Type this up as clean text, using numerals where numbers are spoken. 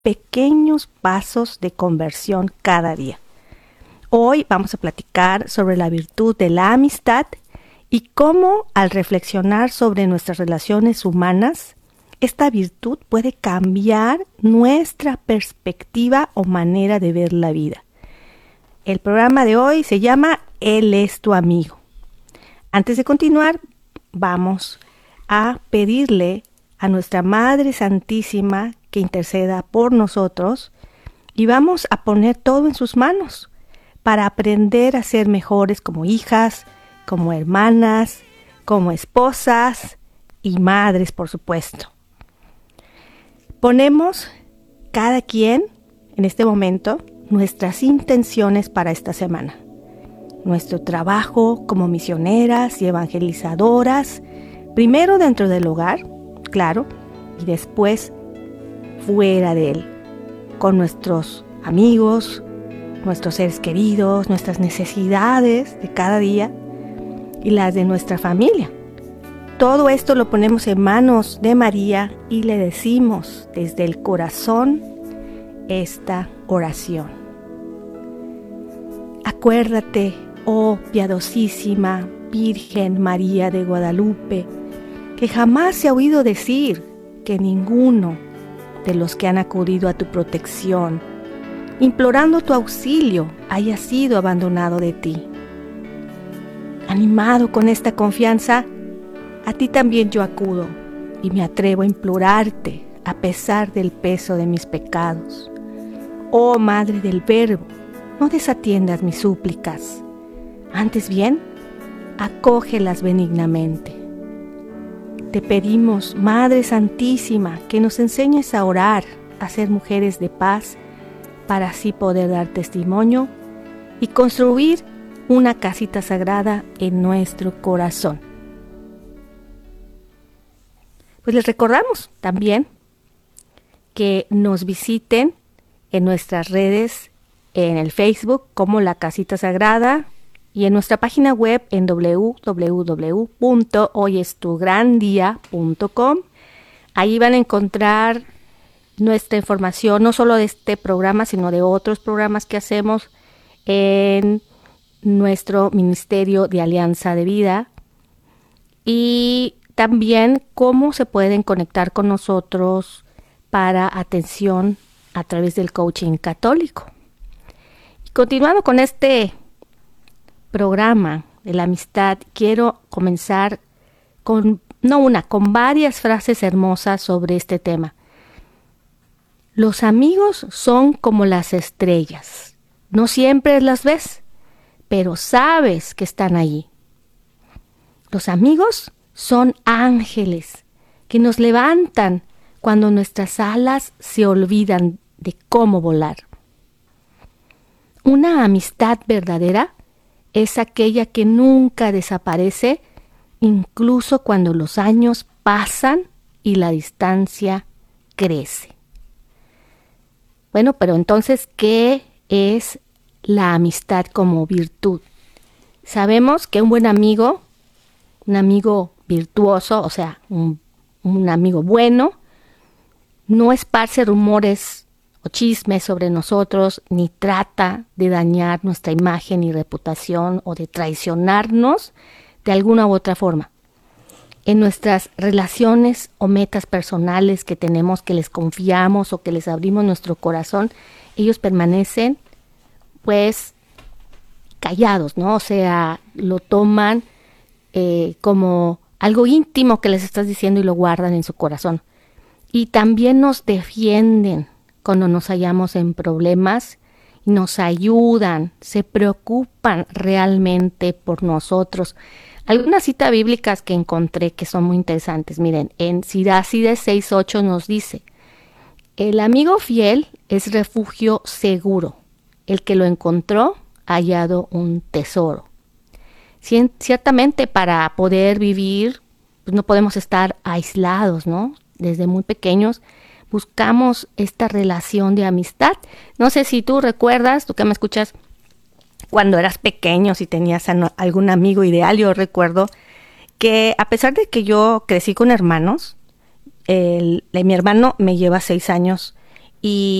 pequeños pasos de conversión cada día. Hoy vamos a platicar sobre la virtud de la amistad y cómo, al reflexionar sobre nuestras relaciones humanas, esta virtud puede cambiar nuestra perspectiva o manera de ver la vida. El programa de hoy se llama Él es tu amigo. Antes de continuar, vamos a pedirle a nuestra Madre Santísima que interceda por nosotros y vamos a poner todo en sus manos para aprender a ser mejores como hijas, como hermanas, como esposas y madres, por supuesto. Ponemos cada quien en este momento nuestras intenciones para esta semana. Nuestro trabajo como misioneras y evangelizadoras, primero dentro del hogar, claro, y después fuera de él, con nuestros amigos, nuestros seres queridos, nuestras necesidades de cada día y las de nuestra familia. Todo esto lo ponemos en manos de María y le decimos desde el corazón esta oración. Acuérdate, oh piadosísima Virgen María de Guadalupe, que jamás se ha oído decir que ninguno de los que han acudido a tu protección, implorando tu auxilio, haya sido abandonado de ti. Animado con esta confianza, a ti también yo acudo y me atrevo a implorarte a pesar del peso de mis pecados. Oh Madre del Verbo, no desatiendas mis súplicas, antes bien, acógelas benignamente. Te pedimos, Madre Santísima, que nos enseñes a orar, a ser mujeres de paz, para así poder dar testimonio y construir una casita sagrada en nuestro corazón. Pues les recordamos también que nos visiten en nuestras redes, en el Facebook como La Casita Sagrada y en nuestra página web en www.hoyestugrandia.com. Ahí van a encontrar nuestra información, no solo de este programa, sino de otros programas que hacemos en nuestro Ministerio de Alianza de Vida y también cómo se pueden conectar con nosotros para atención a través del coaching católico. Y continuando con este programa de la amistad, quiero comenzar con varias frases hermosas sobre este tema. Los amigos son como las estrellas. No siempre las ves, pero sabes que están allí. Los amigos son ángeles que nos levantan cuando nuestras alas se olvidan de cómo volar. Una amistad verdadera es aquella que nunca desaparece, incluso cuando los años pasan y la distancia crece. Bueno, pero entonces, ¿qué es la amistad como virtud? Sabemos que un buen amigo, un amigo virtuoso, o sea, un amigo bueno, no esparce rumores o chismes sobre nosotros, ni trata de dañar nuestra imagen y reputación o de traicionarnos de alguna u otra forma. En nuestras relaciones o metas personales que tenemos, que les confiamos o que les abrimos nuestro corazón, ellos permanecen pues callados, ¿no? O sea, lo toman como algo íntimo que les estás diciendo y lo guardan en su corazón. Y también nos defienden cuando nos hallamos en problemas y nos ayudan, se preocupan realmente por nosotros. Algunas citas bíblicas que encontré que son muy interesantes. Miren, en Siracide 6:8 nos dice: el amigo fiel es refugio seguro. El que lo encontró ha hallado un tesoro. Ciertamente para poder vivir, pues no podemos estar aislados, ¿no? Desde muy pequeños buscamos esta relación de amistad. No sé si tú recuerdas, tú que me escuchas, cuando eras pequeño, si tenías algún amigo ideal. Yo recuerdo que a pesar de que yo crecí con hermanos, mi hermano me lleva 6 años y